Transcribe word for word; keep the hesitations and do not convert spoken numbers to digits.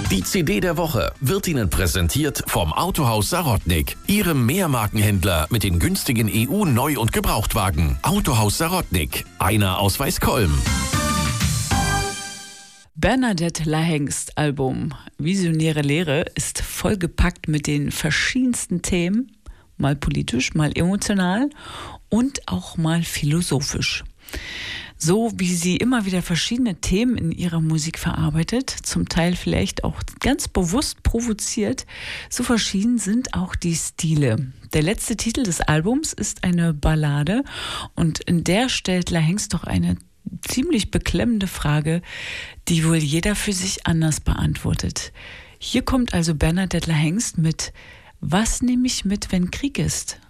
Die C D der Woche wird Ihnen präsentiert vom Autohaus Sarotnik, Ihrem Mehrmarkenhändler mit den günstigen E U-Neu- und Gebrauchtwagen. Autohaus Sarotnik, einer aus Weißkolm. Bernadette Lahengst Album Visionäre Lehre ist vollgepackt mit den verschiedensten Themen, mal politisch, mal emotional und auch mal philosophisch. So wie sie immer wieder verschiedene Themen in ihrer Musik verarbeitet, zum Teil vielleicht auch ganz bewusst provoziert, so verschieden sind auch die Stile. Der letzte Titel des Albums ist eine Ballade und in der stellt Lahengst doch eine ziemlich beklemmende Frage, die wohl jeder für sich anders beantwortet. Hier kommt also Bernadette Lahengst mit: Was nehme ich mit, wenn Krieg ist?